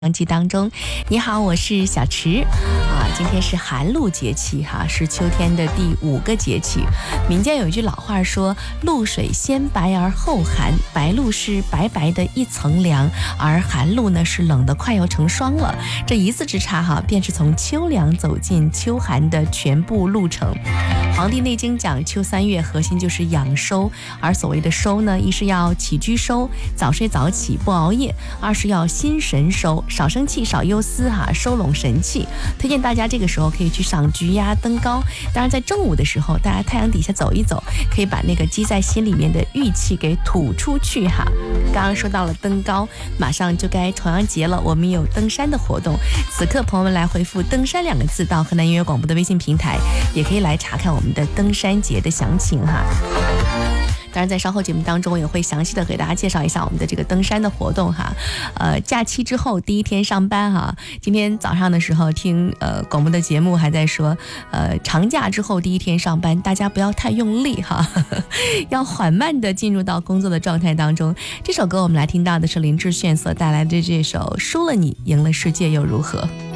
季当中，你好，我是小池今天是寒露节气是秋天的第5个节气。民间有一句老话说，露水先白而后寒，白露是白白的一层凉，而寒露呢是冷得快要成霜了。这一字之差便是从秋凉走进秋寒的全部路程。黄帝内经讲秋3月核心就是养收，而所谓的收呢，一是要起居收，早睡早起不熬夜；二是要心神收，少生气少忧思收拢神气。推荐大家这个时候可以去赏菊呀、登高。当然在正午的时候，大家太阳底下走一走，可以把那个积在心里面的郁气给吐出去刚刚说到了登高，马上就该重阳节了，我们有登山的活动。此刻朋友们来回复登山2个字到河南音乐广播的微信平台，也可以来查看我们的登山节的详情当然在稍后节目当中，我也会详细的给大家介绍一下我们的这个登山的活动假期之后第一天上班今天早上的时候听广播的节目还在说长假之后第一天上班，大家不要太用力要缓慢的进入到工作的状态当中。这首歌我们来听到的是林志炫所带来的这首《输了你赢了世界又如何》。